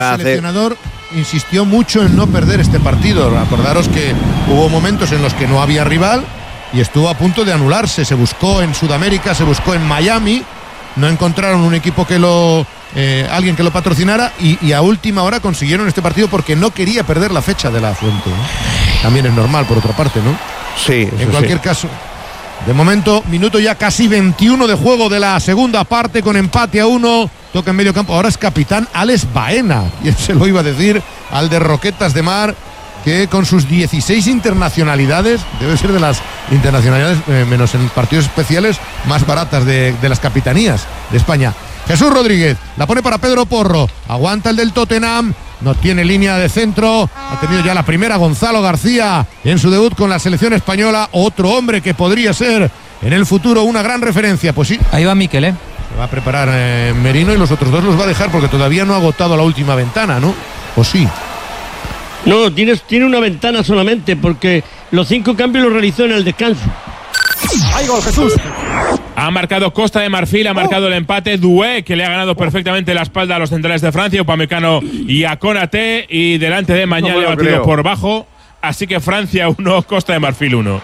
El seleccionador insistió mucho en no perder este partido. Acordaros que hubo momentos en los que no había rival y estuvo a punto de anularse. Se buscó en Sudamérica, se buscó en Miami, no encontraron un equipo que alguien que lo patrocinara y a última hora consiguieron este partido porque no quería perder la fecha de La Fuente, ¿no? También es normal, por otra parte, ¿no? Sí. En cualquier caso, de momento, minuto ya casi 21 de juego de la segunda parte con empate a 1. Toca en medio campo. Ahora es capitán Alex Baena. Y él se lo iba a decir al de Roquetas de Mar, que con sus 16 internacionalidades, debe ser de las internacionalidades, menos en partidos especiales, más baratas de las capitanías de España. Jesús Rodríguez la pone para Pedro Porro. Aguanta el del Tottenham. No tiene línea de centro. Ha tenido ya la primera Gonzalo García en su debut con la selección española. Otro hombre que podría ser en el futuro una gran referencia. Pues sí. Ahí va Mikel, ¿eh? Se va a preparar Merino y los otros dos los va a dejar porque todavía no ha agotado la última ventana, ¿no? ¿O sí? No, tiene una ventana solamente porque los 5 cambios los realizó en el descanso. ¡Ay, gol, Jesús! Ha marcado Costa de Marfil, ha marcado el empate Doué, que le ha ganado perfectamente la espalda a los centrales de Francia, Upamecano y a Konaté, y delante de Mañana le ha batido por bajo. Así que Francia 1, Costa de Marfil 1.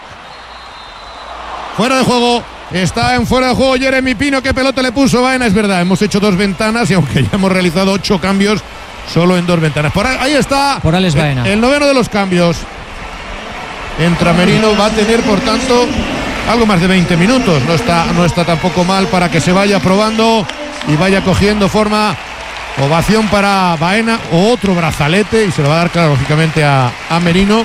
Fuera de juego. Está en fuera de juego Jeremy Pino. ¿Qué pelota le puso Baena? Es verdad, hemos hecho 2 ventanas y aunque ya hemos realizado 8 cambios, solo en 2 ventanas. Ahí está. Por Alex Baena. El noveno de los cambios. Entra Merino, va a tener por tanto algo más de 20 minutos. No está tampoco mal para que se vaya probando y vaya cogiendo forma. Ovación para Baena, otro brazalete, y se lo va a dar claro, lógicamente, a Merino.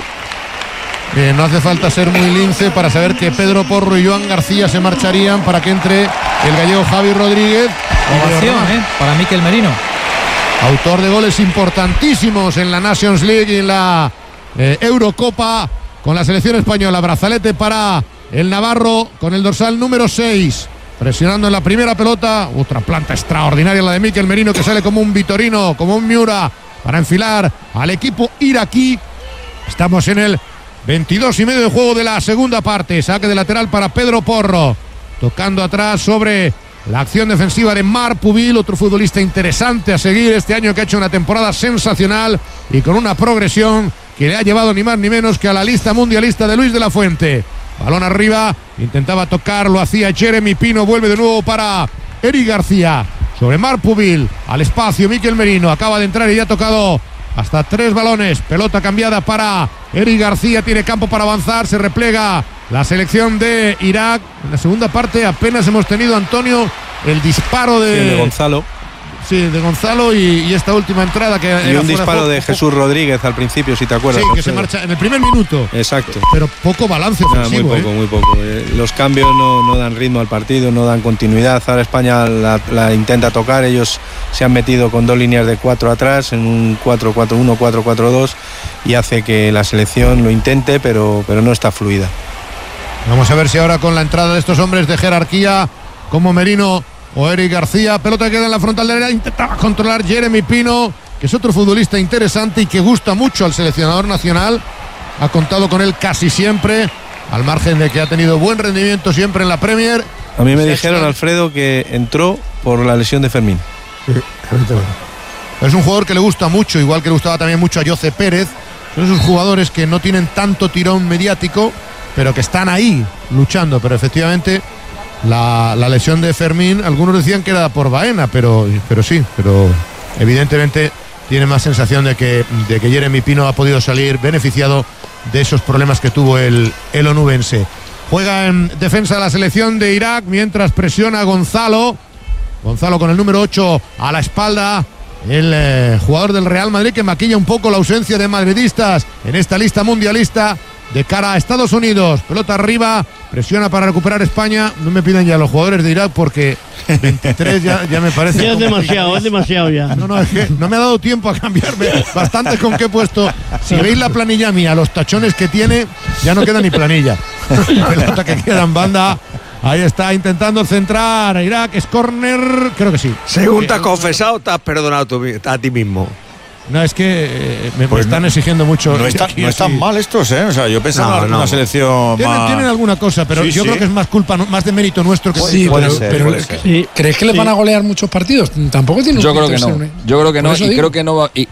No hace falta ser muy lince para saber que Pedro Porro y Joan García se marcharían para que entre el gallego Javi Rodríguez. Ovación, para Mikel Merino. Autor de goles importantísimos en la Nations League y en la Eurocopa con la selección española. Brazalete para el navarro con el dorsal número 6. Presionando en la primera pelota. Otra planta extraordinaria la de Mikel Merino, que sale como un Vitorino, como un Miura, para enfilar al equipo iraquí. Estamos en el 22 y medio de juego de la segunda parte. Saque de lateral para Pedro Porro. Tocando atrás sobre la acción defensiva de Marc Pubil, otro futbolista interesante a seguir este año, que ha hecho una temporada sensacional y con una progresión que le ha llevado ni más ni menos que a la lista mundialista de Luis de la Fuente. Balón arriba, intentaba tocar, lo hacía Jeremy Pino, vuelve de nuevo para Eric García. Sobre Marc Pubil, al espacio Mikel Merino, acaba de entrar y ya ha tocado hasta 3 balones. Pelota cambiada para Eric García, tiene campo para avanzar, se replega la selección de Irak. En la segunda parte apenas hemos tenido, Antonio, el disparo de Gonzalo. Sí, de Gonzalo y esta última entrada que y un disparo de Jesús Rodríguez al principio, si te acuerdas. Sí, que se marcha en el primer minuto. Exacto. Pero poco balance ofensivo. Muy poco. Los cambios no dan ritmo al partido, no dan continuidad. Ahora España la intenta tocar. Ellos se han metido con 2 líneas de 4 atrás en un 4-4-1, 4-4-2 y hace que la selección lo intente, pero no está fluida. Vamos a ver si ahora con la entrada de estos hombres de jerarquía como Merino o Eric García, pelota que queda en la frontal del área, intentaba controlar Jeremy Pino, que es otro futbolista interesante y que gusta mucho al seleccionador nacional. Ha contado con él casi siempre, al margen de que ha tenido buen rendimiento siempre en la Premier. A mí me dijeron, Alfredo, que entró por la lesión de Fermín. Sí, es un jugador que le gusta mucho, igual que le gustaba también mucho a Jose Pérez. Son esos jugadores que no tienen tanto tirón mediático, pero que están ahí luchando. Pero efectivamente la lesión de Fermín, algunos decían que era por Baena, pero evidentemente tiene más sensación de que Jeremy Pino ha podido salir beneficiado de esos problemas que tuvo el onubense. Juega en defensa de la selección de Irak mientras presiona a Gonzalo con el número 8 a la espalda, el jugador del Real Madrid, que maquilla un poco la ausencia de madridistas en esta lista mundialista de cara a Estados Unidos. Pelota arriba, presiona para recuperar España. No me pidan ya los jugadores de Irak porque 23 ya me parece. Ya es demasiado ya. No, es que no me ha dado tiempo a cambiarme bastante con qué he puesto. Si veis la planilla mía, los tachones que tiene, ya no queda ni planilla. Pelota que queda en banda. Ahí está intentando centrar a Irak. Es córner, creo que sí. Según te has confesado, te has perdonado a ti mismo. No, es que me están exigiendo mucho. No están mal estos, ¿eh? O sea, yo pensaba en una selección tienen alguna cosa, pero yo creo que es más culpa, más de mérito nuestro que sí, puede ser. ¿Crees que les van a golear muchos partidos? Tampoco tiene. Yo creo que no. Yo creo que no. Y creo que no va. Y